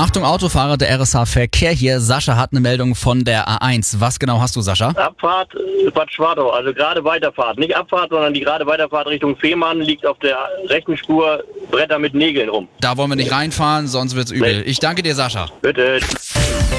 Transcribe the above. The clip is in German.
Achtung Autofahrer, der RSH Verkehr hier. Sascha hat eine Meldung von der A1. Was genau hast du, Sascha? Abfahrt Bad Schwartau, also gerade Weiterfahrt. Nicht Abfahrt, sondern die gerade Weiterfahrt Richtung Fehmarn liegt auf der rechten Spur Bretter mit Nägeln rum. Da wollen wir nicht reinfahren, sonst wird's übel. Nee. Ich danke dir, Sascha. Bitte.